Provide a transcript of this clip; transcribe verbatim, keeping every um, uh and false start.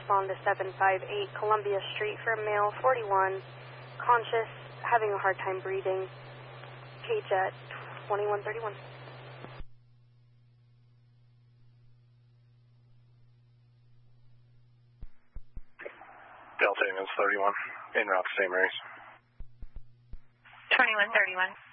respond to seven five eight Columbia Street for male forty-one, conscious, having a hard time breathing. Page at twenty-one thirty-one. Delta Ambulance thirty-one, en route to Saint Mary's. twenty-one thirty-one.